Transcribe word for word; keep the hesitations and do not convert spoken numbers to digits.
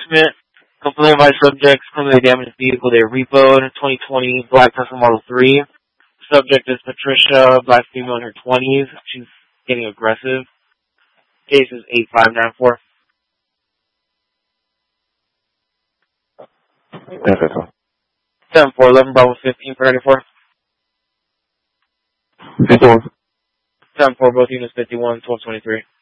enforcement. Complaint by subjects, criminally damaged vehicle they repoed, twenty twenty Black Tesla Model three. Subject is Patricia, black female in her twenties. She's getting aggressive. Case is eight five nine four. seven four eleven Bravo fifteen for ninety-four. fifty-one. seven four, both units fifty-one, twelve twenty-three.